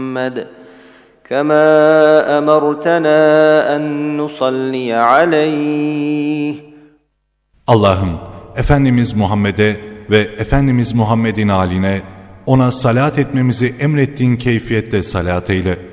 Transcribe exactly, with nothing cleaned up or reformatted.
كما أمرتنا أن نصلي عليه. Allah'ım, Efendimiz Muhammed'e ve Efendimiz Muhammed'in haline, ona salat etmemizi emrettiğin keyfiyette salat eyle.